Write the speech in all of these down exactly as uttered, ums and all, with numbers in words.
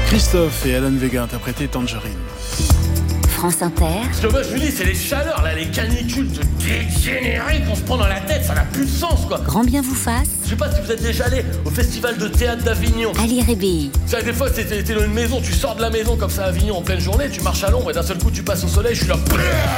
Christophe et Alan Vega interprétaient Tangerine. France Inter. Ce que moi je vous dis, c'est les chaleurs, là, les canicules de dégénérés qu'on se prend dans la tête, ça n'a plus de sens, quoi. Grand bien vous fasse. Je sais pas si vous êtes déjà allé au festival de théâtre d'Avignon. Ali Rébéi. Ça, des fois, t'es, t'es dans une maison, tu sors de la maison comme ça à Avignon en pleine journée, tu marches à l'ombre et d'un seul coup tu passes au soleil, je suis là.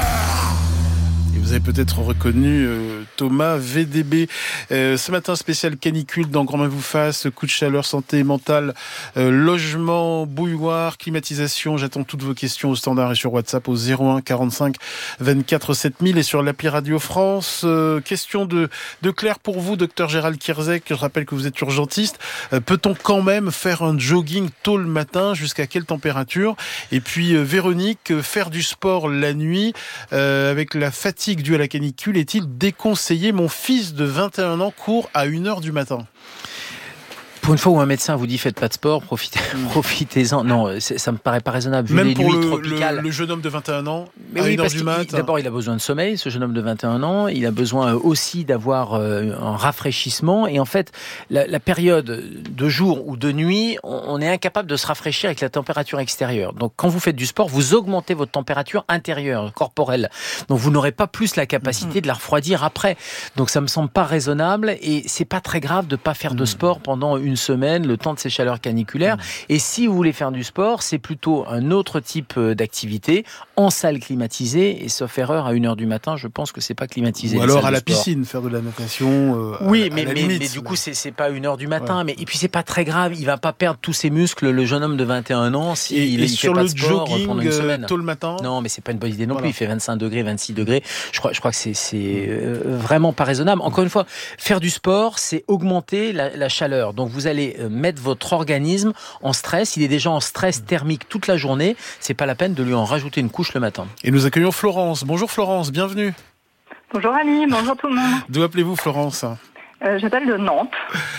Vous avez peut-être reconnu euh, Thomas V D B. Euh, ce matin, spécial canicule dans Grand Bain vous fasse, coup de chaleur, santé mentale, euh, logement, bouilloire, climatisation. J'attends toutes vos questions au standard et sur WhatsApp au zéro un quarante-cinq vingt-quatre sept mille et sur l'appli Radio France. Euh, question de, de Claire pour vous, docteur Gérald Kierzek. Je rappelle que vous êtes urgentiste. Euh, peut-on quand même faire un jogging tôt le matin? Jusqu'à quelle température? Et puis euh, Véronique, euh, faire du sport la nuit euh, avec la fatigue dû à la canicule, est-il déconseillé? Mon fils de vingt et un ans court à une heure du matin. Pour une fois où un médecin vous dit faites pas de sport, profitez, profitez-en. Non, ça me paraît pas raisonnable. Vu Même les pour nuits le, tropicales. Le, le jeune homme de vingt et un ans, mais à oui, une heure parce du qu'il, mat. d'abord, il a besoin de sommeil, ce jeune homme de vingt et un ans. Il a besoin aussi d'avoir un rafraîchissement. Et en fait, la, la période de jour ou de nuit, on, on est incapable de se rafraîchir avec la température extérieure. Donc, quand vous faites du sport, vous augmentez votre température intérieure, corporelle. Donc, vous n'aurez pas plus la capacité mmh. de la refroidir après. Donc, ça me semble pas raisonnable. Et c'est pas très grave de pas faire de sport pendant une semaine, le temps de ces chaleurs caniculaires. Mmh. Et si vous voulez faire du sport, c'est plutôt un autre type d'activité en salle climatisée. Et sauf erreur, à une heure du matin, je pense que c'est pas climatisé. Ou alors à la piscine, faire de la natation. Euh, oui, à, mais, à mais, limite, mais du mais... coup, c'est, c'est pas une heure du matin. Ouais. Mais, et puis, c'est pas très grave. Il va pas perdre tous ses muscles, le jeune homme de vingt et un ans, si et, il, et il sur fait pas le de sport jogging pendant une semaine. Tôt le matin. Non, mais c'est pas une bonne idée non voilà. plus. Il fait vingt-cinq degrés, vingt-six degrés. Je crois, je crois que c'est, c'est euh, vraiment pas raisonnable. Encore une fois, faire du sport, c'est augmenter la, la chaleur. Donc, vous allez mettre votre organisme en stress. Il est déjà en stress thermique toute la journée. C'est pas la peine de lui en rajouter une couche le matin. Et nous accueillons Florence. Bonjour Florence, bienvenue. Bonjour Ali, bonjour tout le monde. D'où appelez-vous Florence? euh, J'appelle de Nantes,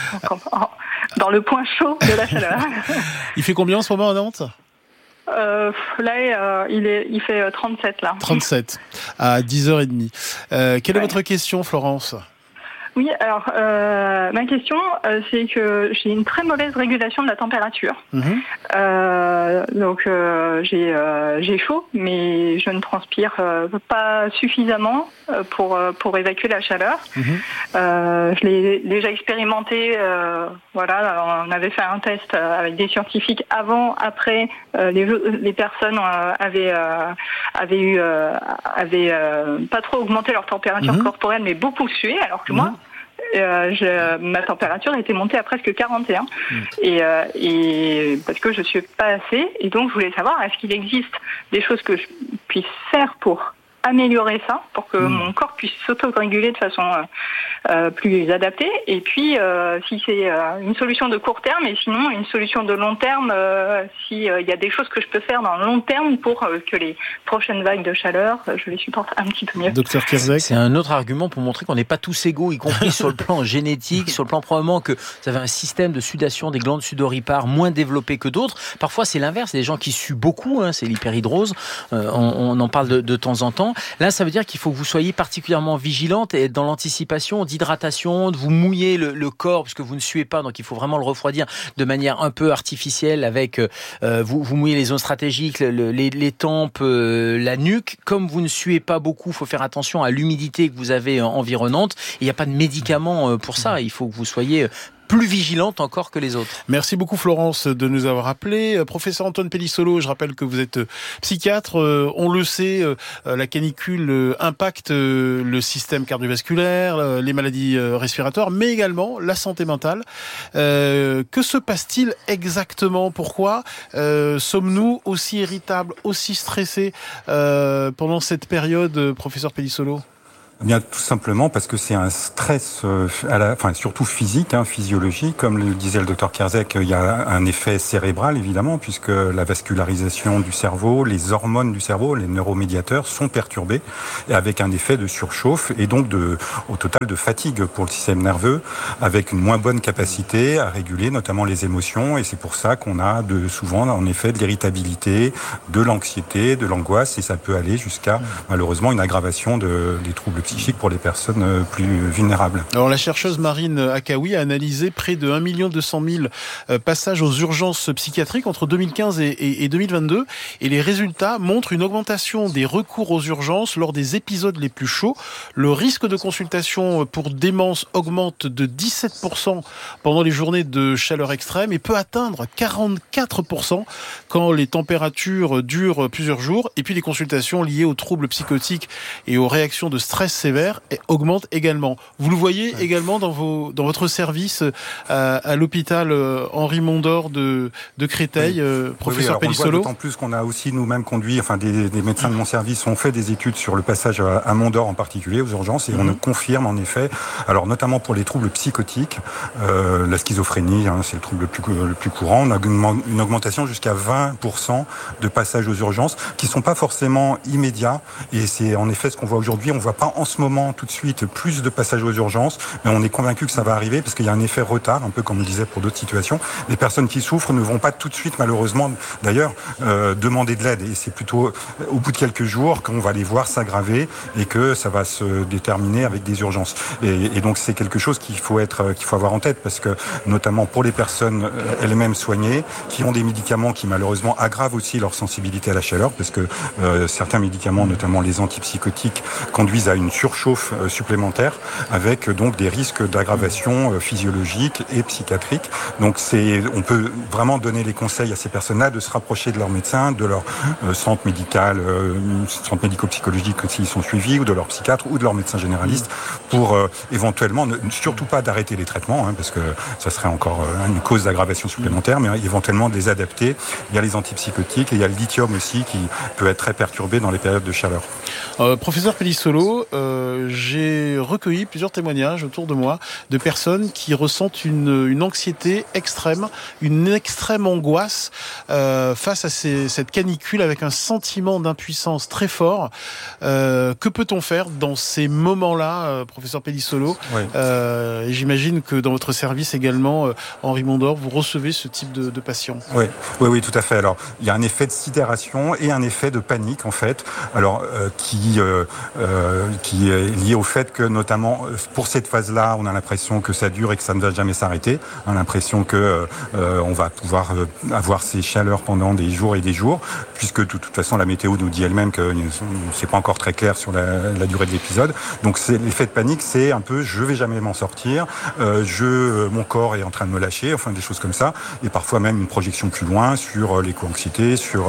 dans le point chaud de la chaleur. Il fait combien en ce moment à Nantes? Euh, là, euh, il, est, il fait trente-sept là. trente-sept, à dix heures trente. Euh, quelle ouais. est votre question Florence? Oui, alors euh, ma question, euh, c'est que j'ai une très mauvaise régulation de la température. Mmh. Euh, donc euh, j'ai euh, j'ai chaud, mais je ne transpire euh, pas suffisamment pour pour évacuer la chaleur. Mmh. Euh, je l'ai déjà expérimenté. Euh, voilà, on avait fait un test avec des scientifiques avant, après. Euh, les les personnes euh, avaient euh, avaient eu euh, avaient euh, pas trop augmenté leur température mmh. corporelle, mais beaucoup sué, alors que mmh. moi. Euh, je, ma température était montée à presque quarante et un mmh. et, euh, et parce que je suis pas assez, et donc je voulais savoir est-ce qu'il existe des choses que je puisse faire pour améliorer ça, pour que mmh. mon corps puisse s'auto-réguler de façon euh, euh, plus adaptée, et puis euh, si c'est euh, une solution de court terme, et sinon une solution de long terme, euh, si euh, y a des choses que je peux faire dans le long terme pour euh, que les prochaines vagues de chaleur, euh, je les supporte un petit peu mieux. Docteur Kierzek. C'est un autre argument pour montrer qu'on n'est pas tous égaux, y compris sur le plan génétique, sur le plan probablement que vous avez un système de sudation des glandes sudoripares moins développé que d'autres. Parfois c'est l'inverse, des gens qui suent beaucoup, hein, c'est l'hyperhidrose, euh, on, on en parle de, de temps en temps. Là, ça veut dire qu'il faut que vous soyez particulièrement vigilante et être dans l'anticipation d'hydratation, de vous mouiller le, le corps, parce que vous ne suez pas, donc il faut vraiment le refroidir de manière un peu artificielle avec, euh, vous, vous mouillez les zones stratégiques, le, les, les tempes, euh, la nuque. Comme vous ne suez pas beaucoup, il faut faire attention à l'humidité que vous avez environnante. Il n'y a pas de médicaments pour ça, il faut que vous soyez plus vigilante encore que les autres. Merci beaucoup Florence de nous avoir appelé. Professeur Antoine Pellissolo, je rappelle que vous êtes psychiatre. On le sait, la canicule impacte le système cardiovasculaire, les maladies respiratoires, mais également la santé mentale. Euh, que se passe-t-il exactement? Pourquoi euh, sommes-nous aussi irritables, aussi stressés euh, pendant cette période, professeur Pellissolo? Bien, tout simplement parce que c'est un stress, euh, à la, enfin surtout physique, hein, physiologique. Comme le disait le docteur Kierzek, il y a un effet cérébral évidemment, puisque la vascularisation du cerveau, les hormones du cerveau, les neuromédiateurs sont perturbés, avec un effet de surchauffe et donc de, au total de fatigue pour le système nerveux, avec une moins bonne capacité à réguler notamment les émotions. Et c'est pour ça qu'on a de, souvent en effet de l'irritabilité, de l'anxiété, de l'angoisse, et ça peut aller jusqu'à malheureusement une aggravation de, des troubles psychiques. psychique pour les personnes plus vulnérables. Alors la chercheuse Marine Akaoui a analysé près de un million deux cent mille passages aux urgences psychiatriques entre deux mille quinze et deux mille vingt-deux et les résultats montrent une augmentation des recours aux urgences lors des épisodes les plus chauds. Le risque de consultation pour démence augmente de dix-sept pour cent pendant les journées de chaleur extrême et peut atteindre quarante-quatre pour cent quand les températures durent plusieurs jours. Et puis les consultations liées aux troubles psychotiques et aux réactions de stress sévères augmentent également. Vous le voyez ouais. également dans, vos, dans votre service à, à l'hôpital Henri Mondor de, de Créteil, oui. euh, professeur oui, oui, Pellissolo. D'autant plus qu'on a aussi nous-mêmes conduit, enfin des, des médecins de mon service ont fait des études sur le passage à, à Mondor en particulier, aux urgences, et mmh. on confirme en effet, alors notamment pour les troubles psychotiques, euh, la schizophrénie, hein, c'est le trouble le plus, le plus courant, on a une, une augmentation jusqu'à vingt pour cent de passages aux urgences qui ne sont pas forcément immédiats, et c'est en effet ce qu'on voit aujourd'hui. On ne voit pas en ce moment tout de suite plus de passages aux urgences, mais on est convaincu que ça va arriver parce qu'il y a un effet retard, un peu comme on disait pour d'autres situations. Les personnes qui souffrent ne vont pas tout de suite, malheureusement, d'ailleurs, euh, demander de l'aide, et c'est plutôt au bout de quelques jours qu'on va les voir s'aggraver et que ça va se déterminer avec des urgences. Et, et donc c'est quelque chose qu'il faut être, qu'il faut avoir en tête, parce que notamment pour les personnes elles-mêmes soignées, qui ont des médicaments qui malheureusement aggravent aussi leur sensibilité à la chaleur, parce que euh, certains médicaments, notamment les antipsychotiques, conduisent à une surchauffe euh, supplémentaire, avec euh, donc des risques d'aggravation euh, physiologique et psychiatrique. Donc c'est, on peut vraiment donner les conseils à ces personnes-là de se rapprocher de leur médecin, de leur euh, centre médical, euh, centre médico-psychologique s'ils sont suivis, ou de leur psychiatre ou de leur médecin généraliste, pour euh, éventuellement ne, surtout pas d'arrêter les traitements, hein, parce que ça serait encore euh, une cause d'aggravation supplémentaire, mais éventuellement de les adapter. Il y a les antipsychotiques et il y a le lithium aussi qui peut être très perturbé dans les périodes de chaleur. Euh, professeur Pellissolo, euh, j'ai recueilli plusieurs témoignages autour de moi de personnes qui ressentent une, une anxiété extrême, une extrême angoisse euh, face à ces, cette canicule, avec un sentiment d'impuissance très fort. Euh, que peut-on faire dans ces moments-là, euh, professeur Pellissolo? Oui. euh, et j'imagine que dans votre service également, euh, Henri Mondor, vous recevez ce type de, de patients. Oui, oui, oui, tout à fait. Alors, il y a un effet de sidération et un effet de panique, en fait, alors euh, qui euh, euh, qui est lié au fait que, notamment, pour cette phase-là, on a l'impression que ça dure et que ça ne va jamais s'arrêter. On a l'impression que euh, on va pouvoir euh, avoir ces chaleurs pendant des jours et des jours, puisque de toute façon, la météo nous dit elle-même que c'est pas encore très clair sur la, la durée de l'épisode. Donc, c'est l'effet de panique, c'est un peu, je vais jamais m'en sortir, euh, je, mon corps est en train de me lâcher, enfin des choses comme ça, et parfois même une projection plus loin sur l'éco-anxiété, sur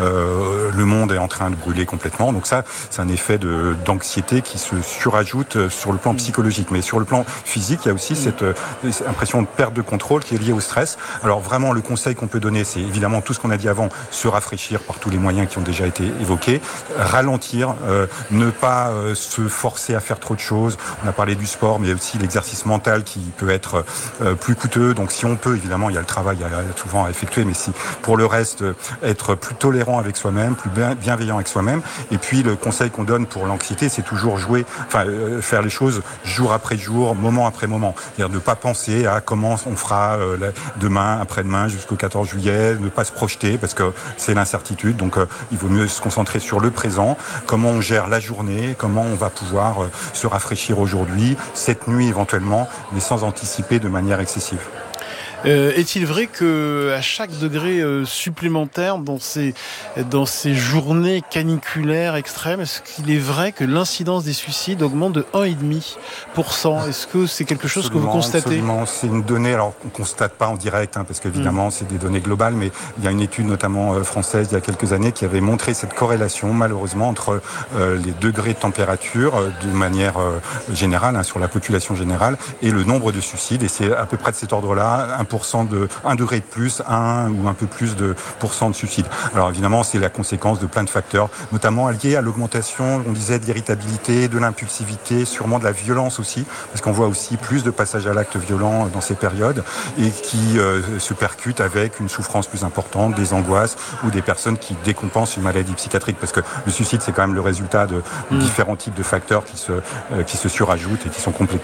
euh, le monde est en train de brûler complètement. Donc ça, c'est un effet de, d'anxiété qui se surajoute sur le plan psychologique. Mais sur le plan physique, il y a aussi cette, cette impression de perte de contrôle qui est liée au stress. Alors vraiment, le conseil qu'on peut donner, c'est évidemment tout ce qu'on a dit avant, se rafraîchir par tous les moyens qui ont déjà été évoqués, ralentir, euh, ne pas euh, se forcer à faire trop de choses. On a parlé du sport, mais il y a aussi l'exercice mental qui peut être euh, plus coûteux. Donc si on peut, évidemment, il y a le travail il y a souvent à effectuer, mais si pour le reste, être plus tolérant avec soi-même, plus bienveillant avec soi-même. Et puis le conseil qu'on donne pour l'anxiété, c'est toujours jouer, enfin euh, faire les choses jour après jour, moment après moment. C'est-à-dire ne pas penser à comment on fera euh, demain, après-demain, jusqu'au quatorze juillet, ne pas se projeter parce que c'est l'incertitude. Donc euh, il vaut mieux se concentrer sur le présent, comment on gère la journée, comment on va pouvoir euh, se rafraîchir aujourd'hui, cette nuit éventuellement, mais sans anticiper de manière excessive. Euh, est-il vrai que à chaque degré euh, supplémentaire dans ces dans ces journées caniculaires extrêmes, est-ce qu'il est vrai que l'incidence des suicides augmente de un virgule cinq pour cent? Est-ce que c'est quelque chose absolument, que vous constatez? Absolument, c'est une donnée. Alors on constate pas en direct, hein, parce qu'évidemment mmh. c'est des données globales, mais il y a une étude notamment euh, française il y a quelques années qui avait montré cette corrélation malheureusement entre euh, les degrés de température euh, de manière euh, générale hein, sur la population générale et le nombre de suicides. Et c'est à peu près de cet ordre-là. un pour cent de un degré de plus, un ou un peu plus de pourcent de suicide. Alors évidemment, c'est la conséquence de plein de facteurs, notamment liés à l'augmentation, on disait, de l'irritabilité, de l'impulsivité, sûrement de la violence aussi, parce qu'on voit aussi plus de passages à l'acte violent dans ces périodes et qui euh, se percutent avec une souffrance plus importante, des angoisses ou des personnes qui décompensent une maladie psychiatrique, parce que le suicide, c'est quand même le résultat de mmh. différents types de facteurs qui se, euh, qui se surajoutent et qui sont complexes.